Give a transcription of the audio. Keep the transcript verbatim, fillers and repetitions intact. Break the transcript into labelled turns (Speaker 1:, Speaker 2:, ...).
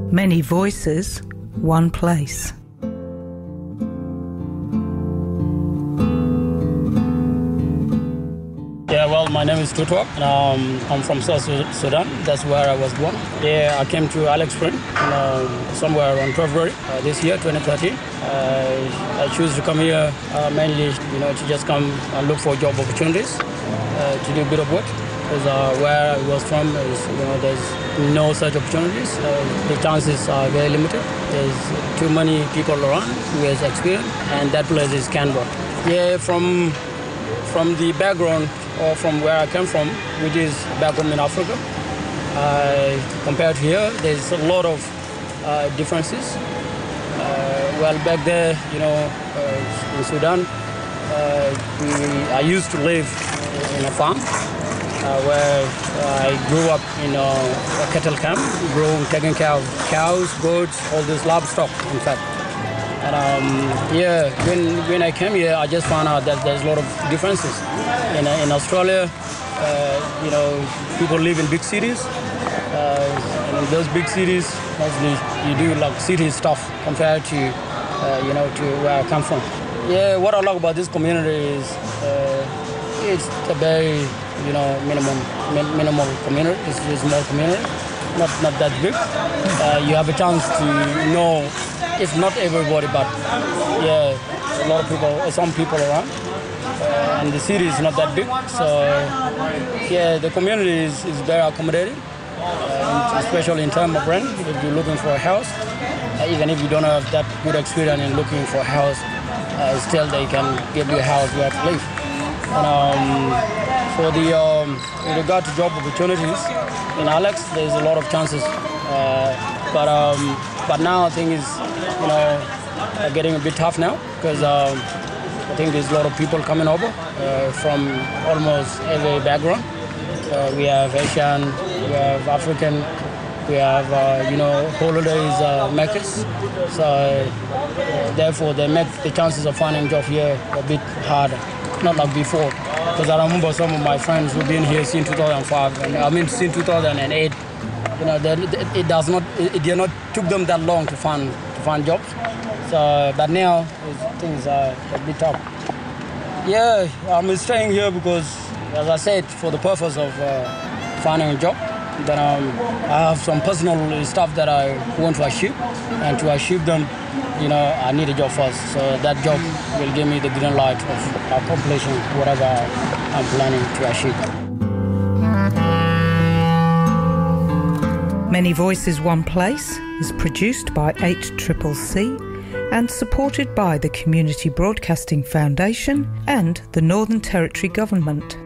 Speaker 1: Many voices, one place.
Speaker 2: Yeah, well, my name is Tutwak, and um, I'm from South Sudan. That's where I was born. Yeah, I came to Alex Spring uh, somewhere around February uh, this year, twenty thirteen. Uh, I choose to come here uh, mainly, you know, to just come and look for job opportunities, uh, to do a bit of work. Because uh, where I was from, is, you know, there's no such opportunities. Uh, the chances are very limited. There's too many people around who has experience, and that place is Canberra. Yeah, from from the background, or from where I came from, which is back home in Africa, uh, compared to here, there's a lot of uh, differences. Uh, well, back there, you know, uh, in Sudan, uh, we, I used to live in a farm uh, where I grew up in a, a cattle camp, growing, taking care of cows, goats, all this livestock, in fact. And um, yeah, when when I came here, I just found out that there's a lot of differences. In in Australia, uh, you know, people live in big cities, uh, and in those big cities, mostly you do like city stuff compared to, uh, you know, to where I come from. Yeah, what I like about this community is uh, it's a very, you know, minimum min- minimal community. It's a small community, not not that big. Uh, you have a chance to know. If not everybody, but yeah, a lot of people, some people around. Uh, and the city is not that big, so yeah, the community is, is very accommodating, uh, especially in terms of rent. If you're looking for a house, uh, even if you don't have that good experience in looking for a house, uh, still they can give you a house where to live. And um, for the um, in regard to job opportunities in Alex, there's a lot of chances, uh, but um, but now I think is you know uh, getting a bit tough now because um, I think there's a lot of people coming over uh, from almost every background. Uh, we have Asian, we have African, we have uh, you know holidays uh, makers. So uh, therefore, they make the chances of finding a job here a bit harder, not like before. Because I remember some of my friends who've been here since two thousand five, and I mean since two thousand eight. You know, they, it does not, it did not took them that long to find to find jobs. So, but now things are a bit tough. Yeah, I'm staying here because, as I said, for the purpose of uh, finding a job. Then um, I have some personal stuff that I want to achieve, and to achieve them, you know, I need a job first. So that job will give me the green light of accomplishing whatever I'm planning to achieve.
Speaker 1: Many Voices, One Place is produced by eight C C C and supported by the Community Broadcasting Foundation and the Northern Territory Government.